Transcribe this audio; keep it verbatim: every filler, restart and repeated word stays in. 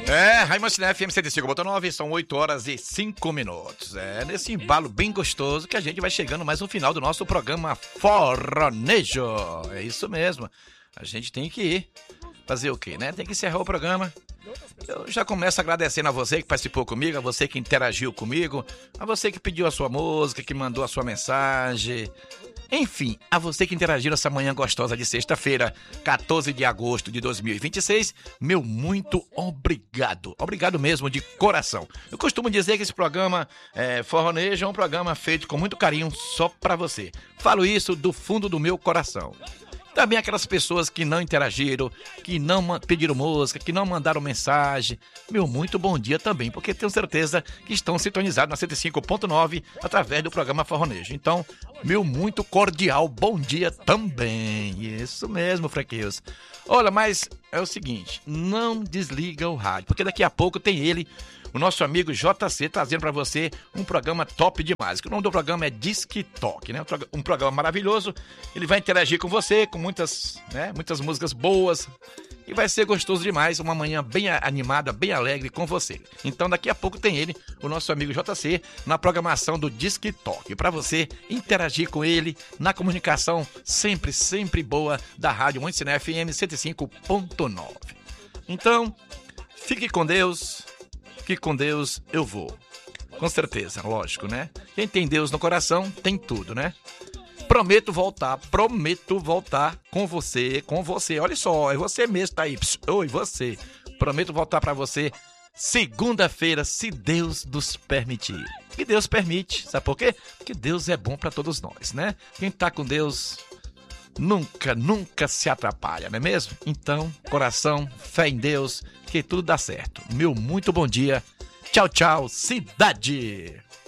É, Raimundo Cine F M cento e cinco ponto nove, são oito horas e cinco minutos. É nesse embalo bem gostoso que a gente vai chegando mais no final do nosso programa Forronejo. É isso mesmo. A gente tem que ir. Fazer o quê, né? Tem que encerrar o programa. Eu já começo agradecendo a você que participou comigo, a você que interagiu comigo, a você que pediu a sua música, que mandou a sua mensagem. Enfim, a você que interagiu nessa manhã gostosa de sexta-feira, quatorze de agosto de dois mil e vinte e seis, meu muito obrigado. Obrigado mesmo, de coração. Eu costumo dizer que esse programa é, Forronejo é um programa feito com muito carinho só pra você. Falo isso do fundo do meu coração. Também aquelas pessoas que não interagiram, que não pediram música, que não mandaram mensagem. Meu muito bom dia também, porque tenho certeza que estão sintonizados na cento e cinco ponto nove através do programa Forronejo. Então, meu muito cordial bom dia também. Isso mesmo, Frequeus. Olha, mas é o seguinte, não desliga o rádio, porque daqui a pouco tem ele, o nosso amigo J C, trazendo para você um programa top demais. O nome do programa é Disque Toque, né? Um programa maravilhoso. Ele vai interagir com você, com muitas, né, muitas músicas boas. E vai ser gostoso demais, uma manhã bem animada, bem alegre com você. Então daqui a pouco tem ele, o nosso amigo J C, na programação do Disque Toque, para você interagir com ele na comunicação sempre, sempre boa da Rádio Monte Sina F M cento e cinco ponto nove. Então, fique com Deus, fique com Deus, eu vou. Com certeza, lógico, né? Quem tem Deus no coração, tem tudo, né? Prometo voltar, prometo voltar com você, com você. Olha só, é você mesmo, tá aí. Pss, oi, você. Prometo voltar pra você segunda-feira, se Deus nos permitir. E Deus permite, sabe por quê? Porque Deus é bom pra todos nós, né? Quem tá com Deus nunca, nunca se atrapalha, não é mesmo? Então, coração, fé em Deus, que tudo dá certo. Meu muito bom dia. Tchau, tchau, cidade!